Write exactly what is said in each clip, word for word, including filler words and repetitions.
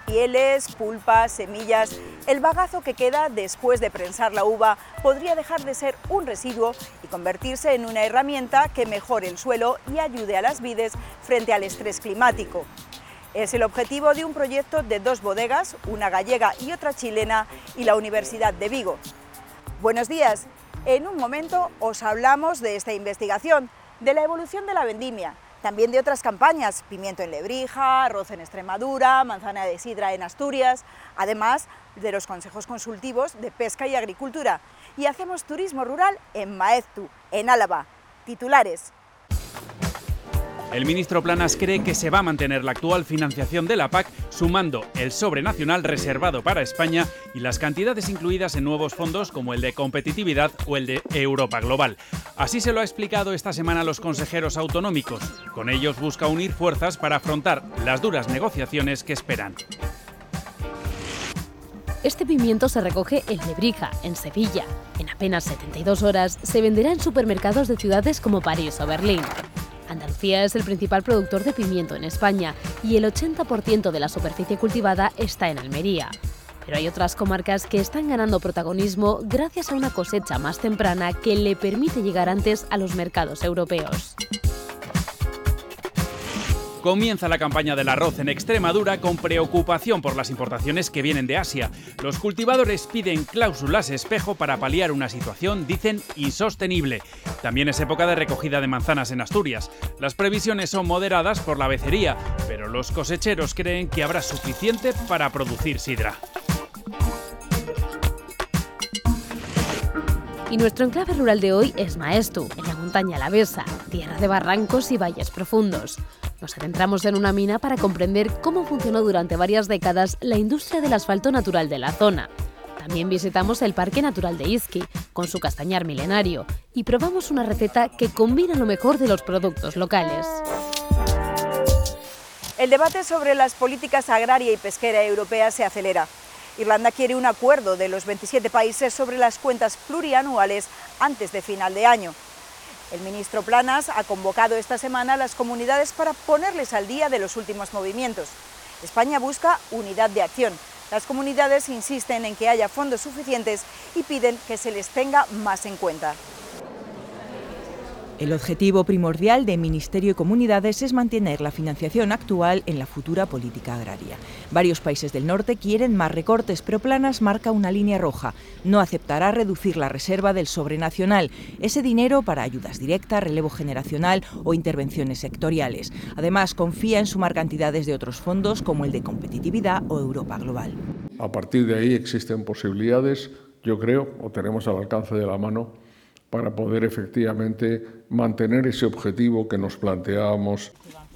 Pieles, pulpas, semillas, el bagazo que queda después de prensar la uva podría dejar de ser un residuo y convertirse en una herramienta que mejore el suelo y ayude a las vides frente al estrés climático. Es el objetivo de un proyecto de dos bodegas, una gallega y otra chilena, y la Universidad de Vigo. Buenos días. En un momento os hablamos de esta investigación, de la evolución de la vendimia, también de otras campañas, pimiento en Lebrija, arroz en Extremadura, manzana de sidra en Asturias, además de los consejos consultivos de pesca y agricultura. Y hacemos turismo rural en Maeztu, en Álava. Titulares. El ministro Planas cree que se va a mantener la actual financiación de la P A C, sumando el sobre nacional reservado para España y las cantidades incluidas en nuevos fondos como el de competitividad o el de Europa Global. Así se lo ha explicado esta semana a los consejeros autonómicos. Con ellos busca unir fuerzas para afrontar las duras negociaciones que esperan. Este pimiento se recoge en Lebrija, en Sevilla. En apenas setenta y dos horas se venderá en supermercados de ciudades como París o Berlín. Andalucía es el principal productor de pimiento en España y el ochenta por ciento de la superficie cultivada está en Almería. Pero hay otras comarcas que están ganando protagonismo gracias a una cosecha más temprana que le permite llegar antes a los mercados europeos. Comienza la campaña del arroz en Extremadura con preocupación por las importaciones que vienen de Asia. Los cultivadores piden cláusulas espejo para paliar una situación, dicen, insostenible. También es época de recogida de manzanas en Asturias. Las previsiones son moderadas por la becería, pero los cosecheros creen que habrá suficiente para producir sidra. Y nuestro enclave rural de hoy es Maeztu, en la montaña alavesa, tierra de barrancos y valles profundos. Nos adentramos en una mina para comprender cómo funcionó durante varias décadas la industria del asfalto natural de la zona. También visitamos el Parque Natural de Izqui, con su castañar milenario, y probamos una receta que combina lo mejor de los productos locales. El debate sobre las políticas agraria y pesquera europeas se acelera. Irlanda quiere un acuerdo de los veintisiete países sobre las cuentas plurianuales antes de final de año. El ministro Planas ha convocado esta semana a las comunidades para ponerles al día de los últimos movimientos. España busca unidad de acción. Las comunidades insisten en que haya fondos suficientes y piden que se les tenga más en cuenta. El objetivo primordial de Ministerio y Comunidades es mantener la financiación actual en la futura política agraria. Varios países del norte quieren más recortes, pero Planas marca una línea roja. No aceptará reducir la reserva del sobrenacional, ese dinero para ayudas directas, relevo generacional o intervenciones sectoriales. Además, confía en sumar cantidades de otros fondos como el de competitividad o Europa Global. A partir de ahí existen posibilidades, yo creo, o tenemos al alcance de la mano, para poder efectivamente mantener ese objetivo que nos planteábamos.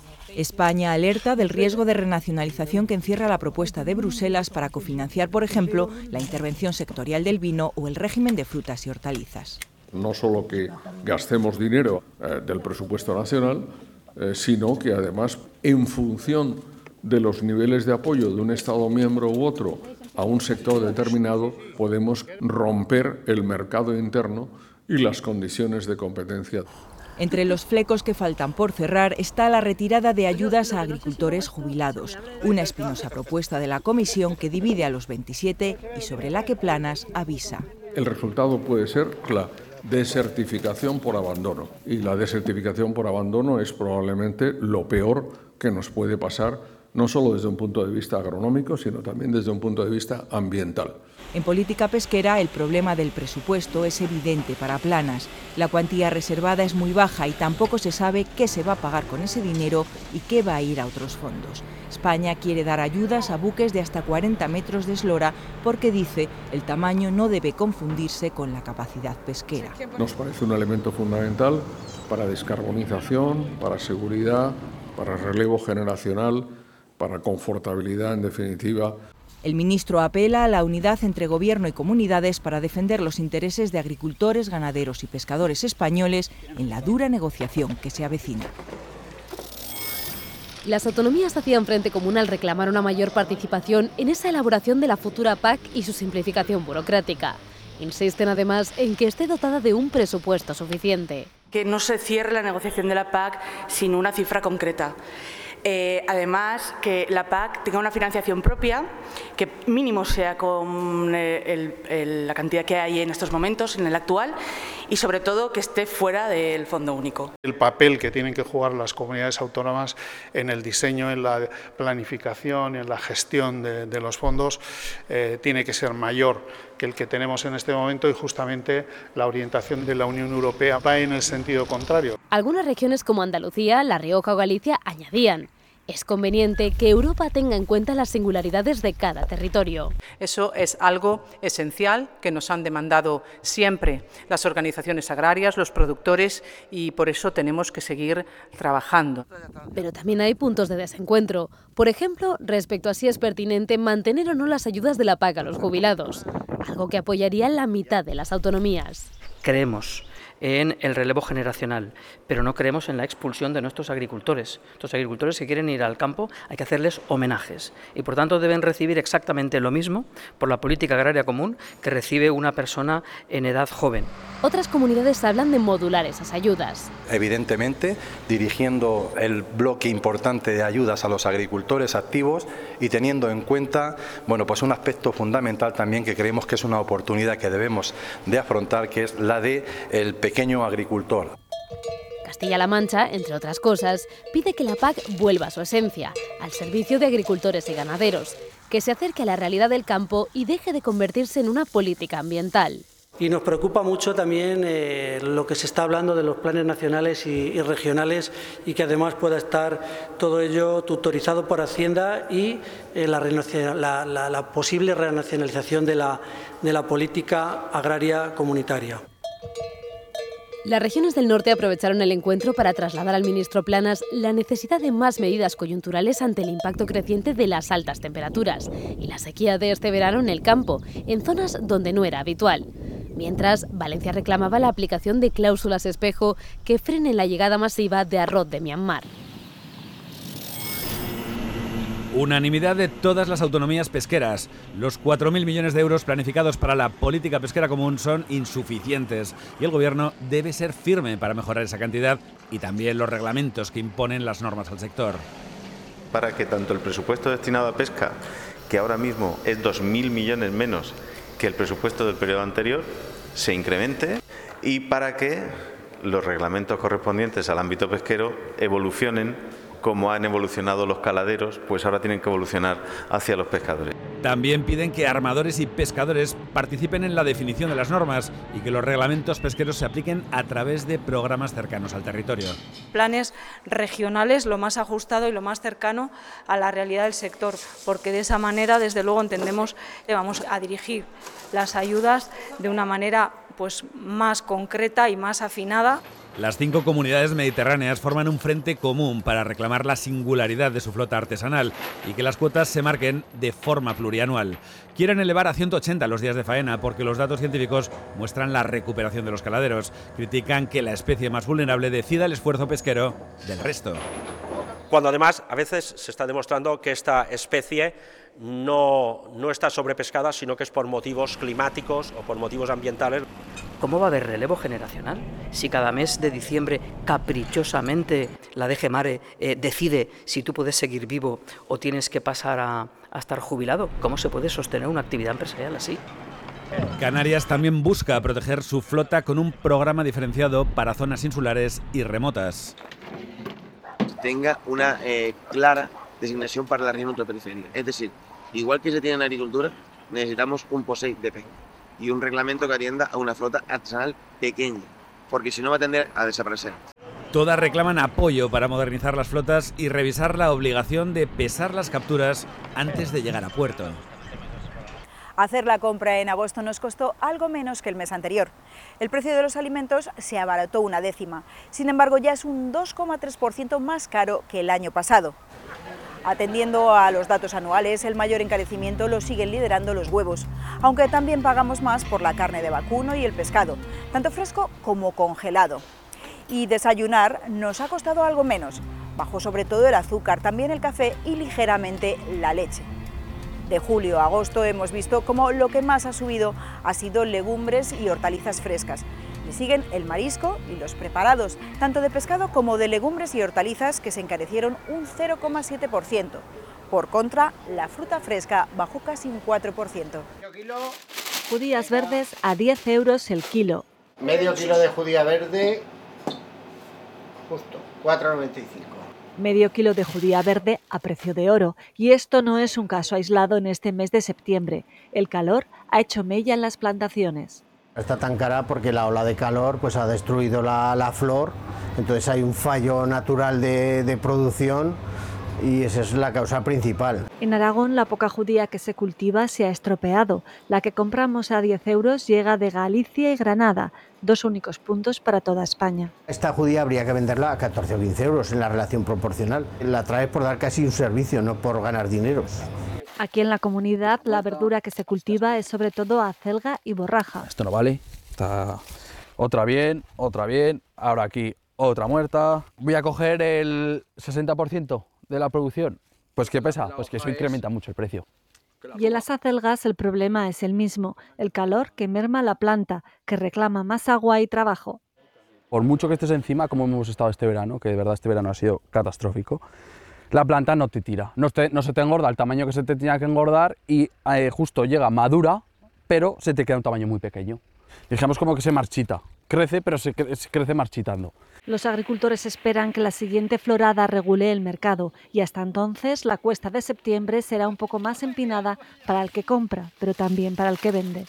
España alerta del riesgo de renacionalización que encierra la propuesta de Bruselas para cofinanciar, por ejemplo, la intervención sectorial del vino o el régimen de frutas y hortalizas. No solo que gastemos dinero eh, del presupuesto nacional, eh, sino que además, en función de los niveles de apoyo de un Estado miembro u otro a un sector determinado, podemos romper el mercado interno y las condiciones de competencia. Entre los flecos que faltan por cerrar está la retirada de ayudas a agricultores jubilados, una espinosa propuesta de la Comisión que divide a los veintisiete y sobre la que Planas avisa. El resultado puede ser la desertificación por abandono, y la desertificación por abandono es probablemente lo peor que nos puede pasar, no solo desde un punto de vista agronómico, sino también desde un punto de vista ambiental. En política pesquera, el problema del presupuesto es evidente para Planas. La cuantía reservada es muy baja y tampoco se sabe qué se va a pagar con ese dinero y qué va a ir a otros fondos. España quiere dar ayudas a buques de hasta cuarenta metros de eslora porque dice el tamaño no debe confundirse con la capacidad pesquera. Nos parece un elemento fundamental para descarbonización, para seguridad, para relevo generacional, para confortabilidad, en definitiva. El ministro apela a la unidad entre gobierno y comunidades para defender los intereses de agricultores, ganaderos y pescadores españoles en la dura negociación que se avecina. Las autonomías hacían frente común al reclamar una mayor participación en esa elaboración de la futura P A C y su simplificación burocrática. Insisten además en que esté dotada de un presupuesto suficiente. Que no se cierre la negociación de la P A C sin una cifra concreta. Eh, además, que la P A C tenga una financiación propia, que mínimo sea con eh, el, el, la cantidad que hay en estos momentos, en el actual, y sobre todo que esté fuera del Fondo Único. El papel que tienen que jugar las comunidades autónomas en el diseño, en la planificación, en la gestión de, de los fondos eh, tiene que ser mayor que el que tenemos en este momento, y justamente la orientación de la Unión Europea va en el sentido contrario. Algunas regiones como Andalucía, La Rioja o Galicia añadían: es conveniente que Europa tenga en cuenta las singularidades de cada territorio. Eso es algo esencial que nos han demandado siempre las organizaciones agrarias, los productores, y por eso tenemos que seguir trabajando. Pero también hay puntos de desencuentro. Por ejemplo, respecto a si es pertinente mantener o no las ayudas de la P A C a los jubilados, algo que apoyaría la mitad de las autonomías. Creemos en el relevo generacional, pero no creemos en la expulsión de nuestros agricultores. Los agricultores que quieren ir al campo hay que hacerles homenajes y por tanto deben recibir exactamente lo mismo por la política agraria común que recibe una persona en edad joven. Otras comunidades hablan de modular esas ayudas. Evidentemente, dirigiendo el bloque importante de ayudas a los agricultores activos y teniendo en cuenta, bueno, pues un aspecto fundamental también que creemos que es una oportunidad que debemos de afrontar, que es la de el pequeño agricultor. Castilla-La Mancha, entre otras cosas, pide que la P A C vuelva a su esencia, al servicio de agricultores y ganaderos, que se acerque a la realidad del campo y deje de convertirse en una política ambiental. Y nos preocupa mucho también eh, lo que se está hablando de los planes nacionales y, y regionales, y que además pueda estar todo ello tutorizado por Hacienda y eh, la, la, la, la posible renacionalización de la, de la política agraria comunitaria. Las regiones del norte aprovecharon el encuentro para trasladar al ministro Planas la necesidad de más medidas coyunturales ante el impacto creciente de las altas temperaturas y la sequía de este verano en el campo, en zonas donde no era habitual. Mientras, Valencia reclamaba la aplicación de cláusulas espejo que frenen la llegada masiva de arroz de Myanmar. Unanimidad de todas las autonomías pesqueras. Los cuatro mil millones de euros planificados para la política pesquera común son insuficientes y el Gobierno debe ser firme para mejorar esa cantidad y también los reglamentos que imponen las normas al sector. Para que tanto el presupuesto destinado a pesca, que ahora mismo es dos mil millones menos que el presupuesto del periodo anterior, se incremente, y para que los reglamentos correspondientes al ámbito pesquero evolucionen como han evolucionado los caladeros, pues ahora tienen que evolucionar hacia los pescadores. También piden que armadores y pescadores participen en la definición de las normas y que los reglamentos pesqueros se apliquen a través de programas cercanos al territorio. Planes regionales lo más ajustado y lo más cercano a la realidad del sector, porque de esa manera, desde luego, entendemos que vamos a dirigir las ayudas de una manera pues, más concreta y más afinada. Las cinco comunidades mediterráneas forman un frente común para reclamar la singularidad de su flota artesanal y que las cuotas se marquen de forma plurianual. Quieren elevar a ciento ochenta los días de faena porque los datos científicos muestran la recuperación de los caladeros. Critican que la especie más vulnerable decida el esfuerzo pesquero del resto. Cuando además a veces se está demostrando que esta especie no, no está sobrepescada, sino que es por motivos climáticos o por motivos ambientales. ¿Cómo va a haber relevo generacional si cada mes de diciembre caprichosamente la D G Mare eh, decide si tú puedes seguir vivo o tienes que pasar a, a estar jubilado? ¿Cómo se puede sostener una actividad empresarial así? Canarias también busca proteger su flota con un programa diferenciado para zonas insulares y remotas. Tenga una eh, clara designación para la región ultraperiferia. Es decir, igual que se tiene en agricultura, necesitamos un P O S E I de pesca y un reglamento que atienda a una flota artesanal pequeña, porque si no va a tender a desaparecer. Todas reclaman apoyo para modernizar las flotas y revisar la obligación de pesar las capturas antes de llegar a puerto. Hacer la compra en agosto nos costó algo menos que el mes anterior. El precio de los alimentos se abarató una décima, sin embargo ya es un dos coma tres por ciento más caro que el año pasado. Atendiendo a los datos anuales, el mayor encarecimiento lo siguen liderando los huevos, aunque también pagamos más por la carne de vacuno y el pescado, tanto fresco como congelado. Y desayunar nos ha costado algo menos, bajó sobre todo el azúcar, también el café y ligeramente la leche. De julio a agosto hemos visto como lo que más ha subido ha sido legumbres y hortalizas frescas, Le siguen el marisco y los preparados, tanto de pescado como de legumbres y hortalizas, que se encarecieron un cero coma siete por ciento. Por contra, la fruta fresca bajó casi un cuatro por ciento. Judías verdes a diez euros el kilo. Medio kilo de judía verde, justo, cuatro noventa y cinco. Medio kilo de judía verde a precio de oro. Y esto no es un caso aislado en este mes de septiembre. El calor ha hecho mella en las plantaciones. Está tan cara porque la ola de calor pues, ha destruido la, la flor, entonces hay un fallo natural de, de producción y esa es la causa principal. En Aragón la poca judía que se cultiva se ha estropeado. La que compramos a diez euros llega de Galicia y Granada, dos únicos puntos para toda España. Esta judía habría que venderla a catorce o quince euros en la relación proporcional. La trae por dar casi un servicio, no por ganar dineros. Aquí en la comunidad la verdura que se cultiva es sobre todo acelga y borraja. Esto no vale, está otra bien, otra bien, ahora aquí otra muerta. Voy a coger el sesenta por ciento de la producción. Pues ¿qué pesa? Pues que eso incrementa mucho el precio. Y en las acelgas el problema es el mismo, el calor que merma la planta, que reclama más agua y trabajo. Por mucho que estés encima, como hemos estado este verano, que de verdad este verano ha sido catastrófico, la planta no te tira, no, te, no se te engorda el tamaño que se te tenía que engordar y eh, justo llega madura, pero se te queda un tamaño muy pequeño. Digamos como que se marchita, crece, pero se, se crece marchitando. Los agricultores esperan que la siguiente florada regule el mercado y hasta entonces la cuesta de septiembre será un poco más empinada para el que compra, pero también para el que vende.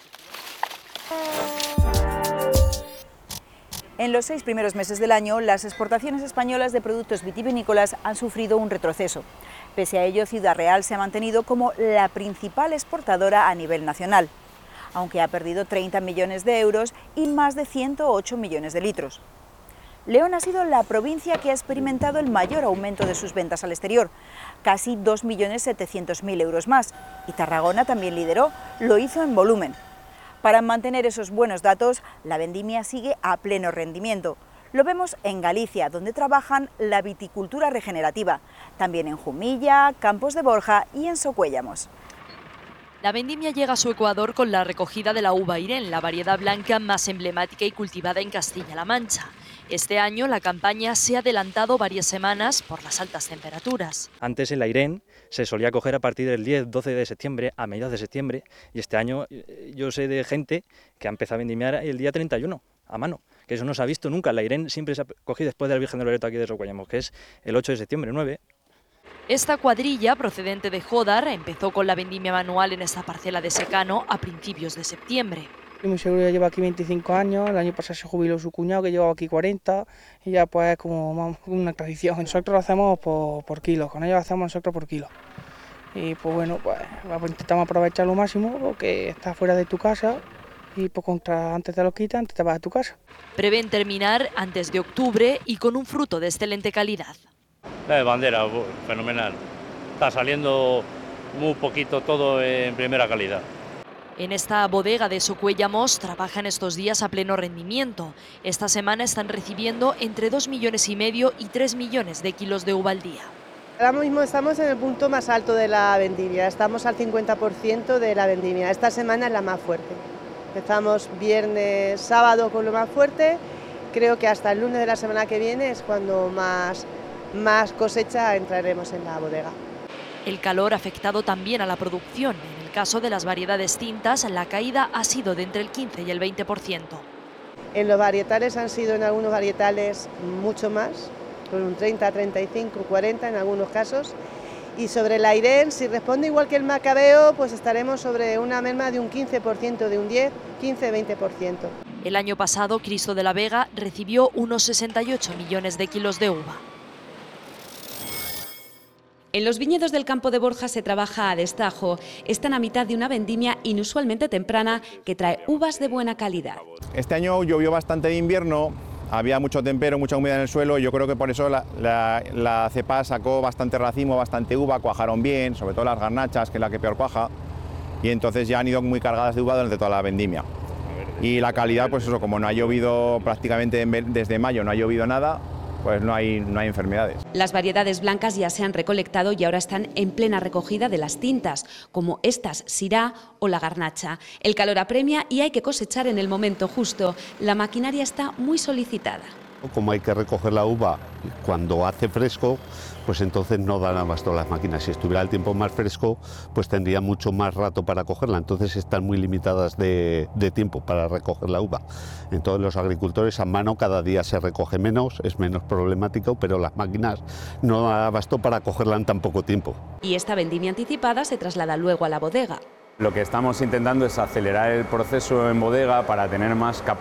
En los seis primeros meses del año, las exportaciones españolas de productos vitivinícolas han sufrido un retroceso. Pese a ello, Ciudad Real se ha mantenido como la principal exportadora a nivel nacional, aunque ha perdido treinta millones de euros y más de ciento ocho millones de litros. León ha sido la provincia que ha experimentado el mayor aumento de sus ventas al exterior, casi dos millones setecientos mil euros más, y Tarragona también lideró, lo hizo en volumen. Para mantener esos buenos datos, la vendimia sigue a pleno rendimiento. Lo vemos en Galicia, donde trabajan la viticultura regenerativa, también en Jumilla, Campos de Borja y en Socuéllamos. La vendimia llega a su ecuador con la recogida de la uva Irén, la variedad blanca más emblemática y cultivada en Castilla-La Mancha. Este año la campaña se ha adelantado varias semanas por las altas temperaturas. Antes el Irén se solía coger a partir del diez doce de septiembre, a mediados de septiembre, y este año yo sé de gente que ha empezado a vendimiar el día treinta y uno, a mano, que eso no se ha visto nunca. El Irén siempre se ha cogido después del Virgen de Loreto aquí de Socuéllamos, que es el ocho de septiembre, nueve. Esta cuadrilla, procedente de Jódar, empezó con la vendimia manual en esta parcela de secano a principios de septiembre. Mi seguro lleva aquí veinticinco años, el año pasado se jubiló su cuñado que llevaba aquí cuarenta y ya pues es como una tradición. Nosotros lo hacemos por, por kilos, con ellos lo hacemos nosotros por kilos. Y pues bueno, pues intentamos aprovechar lo máximo porque estás fuera de tu casa y pues contra, antes te lo quitas, antes te vas a tu casa. Prevén terminar antes de octubre y con un fruto de excelente calidad. La de bandera, fenomenal. Está saliendo muy poquito todo en primera calidad. En esta bodega de Socuéllamos trabajan estos días a pleno rendimiento. Esta semana están recibiendo entre dos millones y medio y tres millones de kilos de uva al día. Ahora mismo estamos en el punto más alto de la vendimia, estamos al cincuenta por ciento de la vendimia. Esta semana es la más fuerte. Empezamos viernes, sábado con lo más fuerte. Creo que hasta el lunes de la semana que viene es cuando más, más cosecha entraremos en la bodega. El calor ha afectado también a la producción. En el caso de las variedades tintas, la caída ha sido de entre el quince y el veinte por ciento. En los varietales han sido en algunos varietales mucho más, con un treinta, treinta y cinco, cuarenta en algunos casos. Y sobre el Irén, si responde igual que el Macabeo, pues estaremos sobre una merma de un quince por ciento, de un diez, quince, veinte por ciento. El año pasado, Cristo de la Vega recibió unos sesenta y ocho millones de kilos de uva. En los viñedos del Campo de Borja se trabaja a destajo. Están a mitad de una vendimia inusualmente temprana que trae uvas de buena calidad. Este año llovió bastante de invierno, había mucho tempero, mucha humedad en el suelo y yo creo que por eso la, la, la cepa sacó bastante racimo, bastante uva, cuajaron bien, sobre todo las garnachas, que es la que peor cuaja, y entonces ya han ido muy cargadas de uva durante toda la vendimia. Y la calidad, pues eso, como no ha llovido prácticamente desde mayo, no ha llovido nada, pues no hay, no hay enfermedades. Las variedades blancas ya se han recolectado y ahora están en plena recogida de las tintas, como estas Syrah o la garnacha. El calor apremia y hay que cosechar en el momento justo. La maquinaria está muy solicitada. Como hay que recoger la uva cuando hace fresco, pues entonces no dan abasto las máquinas. Si estuviera el tiempo más fresco, pues tendría mucho más rato para cogerla. Entonces están muy limitadas de, de tiempo para recoger la uva. Entonces los agricultores a mano cada día se recoge menos, es menos problemático, pero las máquinas no dan abasto para cogerla en tan poco tiempo. Y esta vendimia anticipada se traslada luego a la bodega. Lo que estamos intentando es acelerar el proceso en bodega para tener más capacidad